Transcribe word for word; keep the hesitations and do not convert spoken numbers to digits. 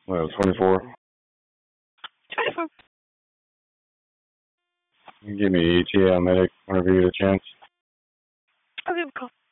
Well, twenty-four. twenty-four. You can give me E T L medic whenever you get a chance. Okay, cool.